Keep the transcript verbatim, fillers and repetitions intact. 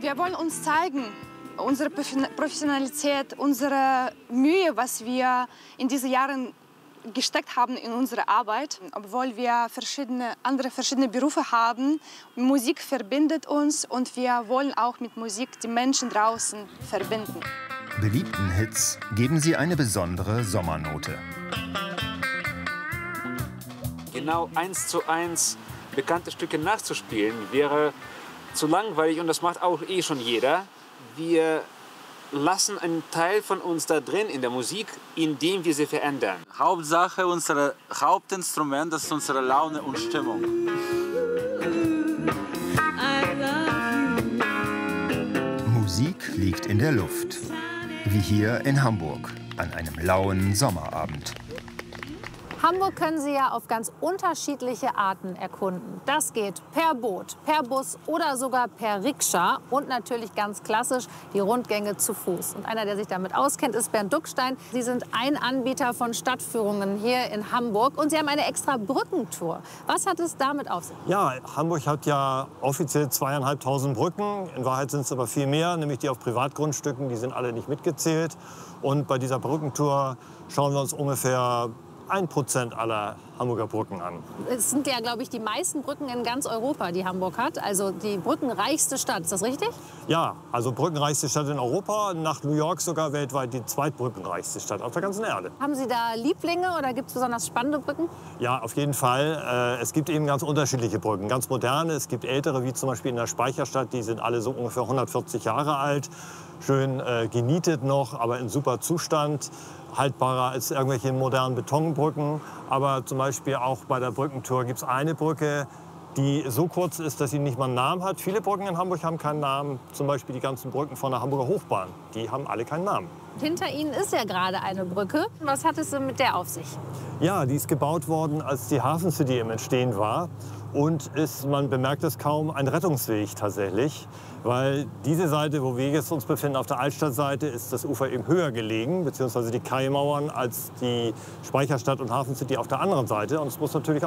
Wir wollen uns zeigen, unsere Professionalität, unsere Mühe, was wir in diesen Jahren gesteckt haben in unsere Arbeit. Obwohl wir verschiedene, andere verschiedene Berufe haben, Musik verbindet uns und wir wollen auch mit Musik die Menschen draußen verbinden. Beliebten Hits geben sie eine besondere Sommernote. Genau eins zu eins bekannte Stücke nachzuspielen wäre zu langweilig und das macht auch eh schon jeder. Wir lassen einen Teil von uns da drin in der Musik, indem wir sie verändern. Hauptsache, unser Hauptinstrument, das ist unsere Laune und Stimmung. Musik liegt in der Luft, wie hier in Hamburg an einem lauen Sommerabend. Hamburg können Sie ja auf ganz unterschiedliche Arten erkunden. Das geht per Boot, per Bus oder sogar per Rikscha und natürlich ganz klassisch die Rundgänge zu Fuß. Und einer, der sich damit auskennt, ist Bernd Duckstein. Sie sind ein Anbieter von Stadtführungen hier in Hamburg und Sie haben eine extra Brückentour. Was hat es damit auf sich? Ja, Hamburg hat ja offiziell zweieinhalbtausend Brücken. In Wahrheit sind es aber viel mehr, nämlich die auf Privatgrundstücken. Die sind alle nicht mitgezählt. Und bei dieser Brückentour schauen wir uns ungefähr ein Prozent aller Hamburger Brücken an. Es sind ja, glaube ich, die meisten Brücken in ganz Europa, die Hamburg hat. Also die brückenreichste Stadt, ist das richtig? Ja, also brückenreichste Stadt in Europa, nach New York sogar weltweit die zweitbrückenreichste Stadt auf der ganzen Erde. Haben Sie da Lieblinge oder gibt es besonders spannende Brücken? Ja, auf jeden Fall. Es gibt eben ganz unterschiedliche Brücken, ganz moderne. Es gibt ältere, wie zum Beispiel in der Speicherstadt, die sind alle so ungefähr hundertvierzig Jahre alt. Schön äh, genietet noch, aber in super Zustand. Haltbarer als irgendwelche modernen Betonbrücken. Aber zum Beispiel auch bei der Brückentour gibt es eine Brücke, die so kurz ist, dass sie nicht mal einen Namen hat. Viele Brücken in Hamburg haben keinen Namen. Zum Beispiel die ganzen Brücken von der Hamburger Hochbahn. Die haben alle keinen Namen. Hinter Ihnen ist ja gerade eine Brücke. Was hat es mit der auf sich? Ja, die ist gebaut worden, als die Hafen City im Entstehen war. Und ist, man bemerkt es kaum, ein Rettungsweg tatsächlich. Weil diese Seite, wo wir jetzt uns befinden, auf der Altstadtseite, ist das Ufer eben höher gelegen, beziehungsweise die Kaimauern, als die Speicherstadt und Hafen City auf der anderen Seite. Und es muss natürlich